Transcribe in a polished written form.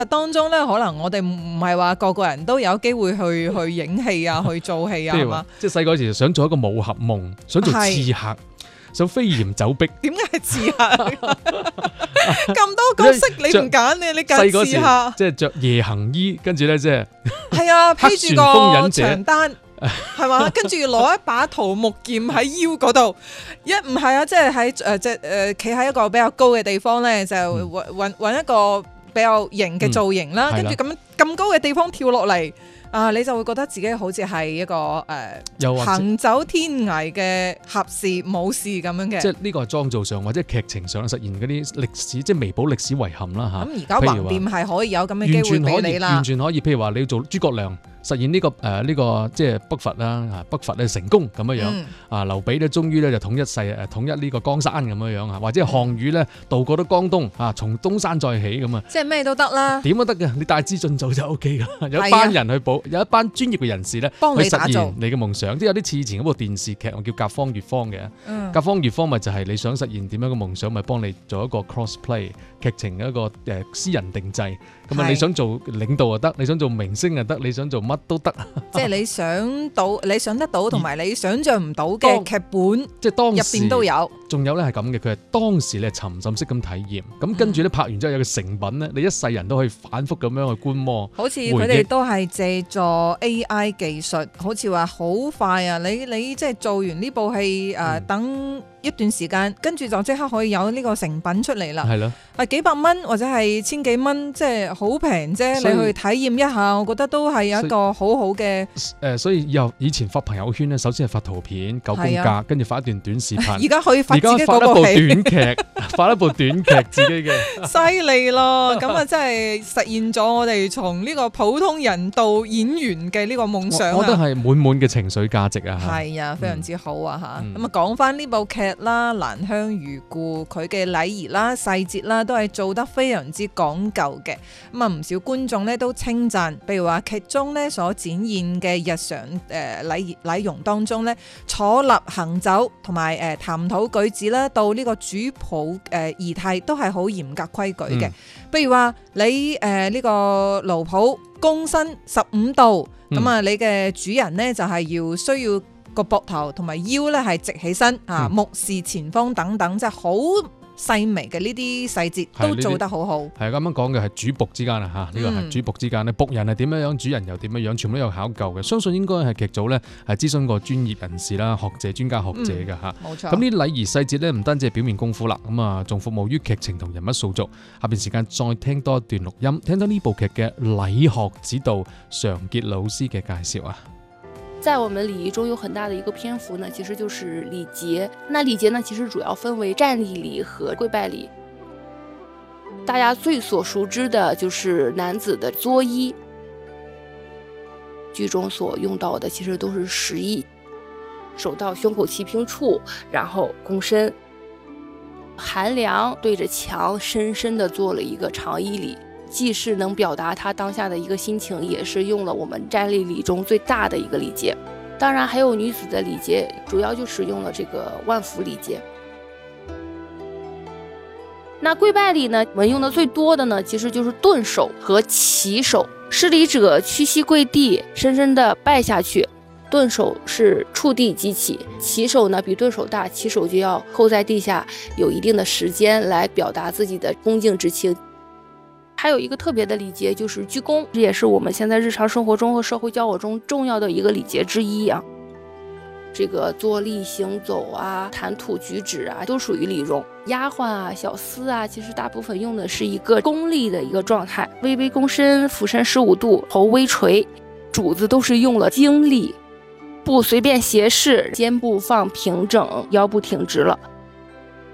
當中咧，可能我哋唔係話個個人都有機會去影戲啊，去做戲啊，係嘛？ 即係細個時想做一個武俠夢，想做刺客，想飛檐走壁。點解係刺客？咁多角色你唔揀你揀刺客？ 即係着夜行衣，跟住咧即係係啊，披住個長單。係嘛？跟住攞一把桃木劍喺腰嗰度，唔係啊，即係喺企喺一個比較高嘅地方咧，就揾一個比較型嘅造型啦，跟住咁高嘅地方跳落嚟。你就會覺得自己好似係一個行走天涯嘅俠士武士咁樣嘅。 即係呢個係裝造上或者劇情上實現嗰啲歷史，即係彌補歷史遺憾啦嚇。 咁而家橫掂係可以有咁嘅機會俾你啦。 完全可以，譬如話你要做諸葛亮，實現呢個即係北伐啦，北伐咧成功咁樣樣。劉備咧終於咧就統一呢個江山咁樣樣啊，或者項羽咧渡過咗江東啊，從東山再起咁啊。 即係咩都得啦。 點都得嘅，你帶資進組就 O K 噶。有一班人去有一班專業嘅人士咧， 幫你打造去實現你嘅夢想，即係有啲似以前嗰部電視劇，我叫甲方乙方嘅。甲方乙方咪就係你想實現點樣嘅夢想，咪幫你做一個 cross play 劇情嘅一個私人定製。咁你想做領導就得，你想做明星就得，你想做乜都得。 即係你想得到，同埋你想象唔到嘅劇本， 即係當時入邊都有。 仲有咧係咁嘅，佢係當時你係沉浸式咁體驗，咁跟住咧拍完之後有個成品咧，你一世人都可以反覆咁樣去觀摩。 好似佢哋都係借助 AI 技術，好似話好快啊！你即係做完呢部戲等一段時間，跟住就即刻可以有呢個成品出嚟啦。 係咯， 幾百蚊或者係千幾蚊，即係好平啫。你去體驗一下，我覺得都係有一個好好嘅。 所以以前發朋友圈咧，首先係發圖片9宮格，跟住發一段短視頻。 而家可以發自己嗰部戲， 短劇，發一部短劇自己嘅。 犀利咯！咁啊，真係實現咗我哋從呢個普通人到演員嘅呢個夢想。 我覺得係滿滿嘅情緒價值啊！ 係啊，非常之好啊！咁啊，講翻呢部劇啦，《蘭香如故》，佢嘅禮儀啦、細節啦，都係做得非常之講究嘅。咁啊，唔少觀眾咧都稱讚，譬如話劇中咧所展現嘅日常禮容當中咧，坐立行走同埋談吐舉止啦，到呢個主僕儀態都係好嚴格規矩嘅。譬如話你呢個奴僕躬身15度，咁啊你嘅主人呢就係需要個膊頭同埋腰咧係直起身啊，目視前方等等，即係好細微嘅呢啲細節都做得好好。 係啱啱講嘅係主僕之間啊，呢個係主僕之間咧，僕人係點樣樣，主人又點樣樣，全部都有考究嘅。相信應該係劇組咧係諮詢過專業人士啦、學者、專家學者嘅嚇。 冇錯。 咁呢啲禮儀細節咧，唔單止係表面功夫啦，咁啊仲服務於劇情同人物塑造。下邊時間再聽多一段錄音，聽到呢部劇嘅禮學指導常傑老師嘅介紹啊。 在我們禮儀中有很大的一個篇幅呢，其實就是禮節。那禮節呢，其實主要分為站立禮和跪拜禮。大家最所熟知的就是男子的作揖，劇中所用到的其實都是實揖，手到胸口齊平處，然後躬身。韓良對着牆深深地做了一個長揖禮。既是能表達他當下的一個心情，也是用了我們站立禮中最大的一個禮節。當然還有女子的禮節，主要就是用了這個萬福禮節。那跪拜禮呢，我們用的最多的呢，其實就是頓首和齊首。施禮者屈膝跪地，深深地拜下去。頓首是觸地即起，齊首呢比頓首大，齊首就要扣在地下，有一定的時間來表達自己的恭敬之情。還有一個特別的禮節就是鞠躬，這也是我們現在日常生活中和社會交往中重要的一個禮節之一啊。這個坐立行走啊、談吐舉止啊，都屬於禮容。丫鬟啊、小厮啊，其實大部分用的是一個恭立的一個狀態，微微躬身，俯身15度，頭微垂，主子都是用了經立，不隨便斜視，肩部放平整，腰部挺直了。